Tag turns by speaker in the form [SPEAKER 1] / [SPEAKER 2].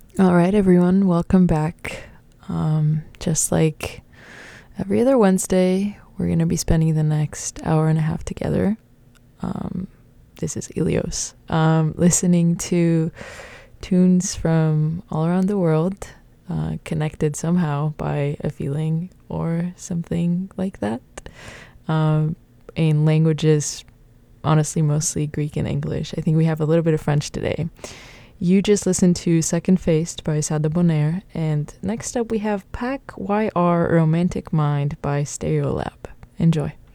[SPEAKER 1] All right, everyone, welcome back. Just like every other Wednesday, we're going to be spending the next hour and a half together. This is Ilios, listening to tunes from all around the world, connected somehow by a feeling or something like that, in languages, honestly, mostly Greek and English. I think we have a little bit of French today. You just listened to Second Faced by Sada Bonaire, and next up we have Pack YR Romantic Mind by Stereolab. Enjoy.